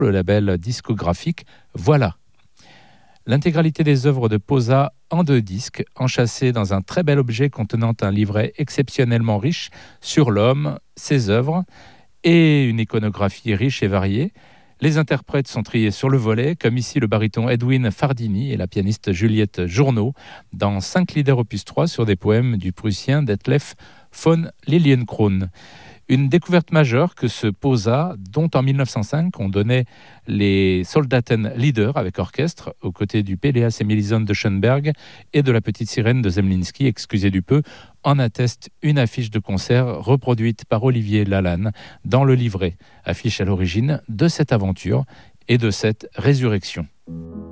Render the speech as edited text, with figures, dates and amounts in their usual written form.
le label discographique Voilà. L'intégralité des œuvres de Posa en 2 disques, enchâssées dans un très bel objet contenant un livret exceptionnellement riche sur l'homme, ses œuvres et une iconographie riche et variée. Les interprètes sont triés sur le volet, comme ici le baryton Edwin Fardini et la pianiste Juliette Journeau, dans 5 Lieder opus 3 sur des poèmes du Prussien Detlef von Lilienkron. Une découverte majeure que ce Posa, dont en 1905 on donnait les Soldatenlieder avec orchestre, aux côtés du Péléas et Mélisande de Schoenberg et de la Petite Sirène de Zemlinsky, excusez du peu, en atteste une affiche de concert reproduite par Olivier Lalanne dans le livret, affiche à l'origine de cette aventure et de cette résurrection.